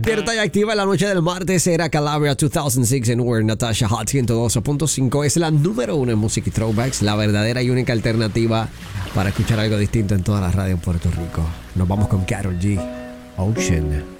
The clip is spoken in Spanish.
Despierta y activa la noche del martes. Era Calabria 2006 en Word. Natasha Hot 102.5 es la número 1 en Music y Throwbacks. La verdadera y única alternativa para escuchar algo distinto en toda la radio en Puerto Rico. Nos vamos con Karol G. Ocean.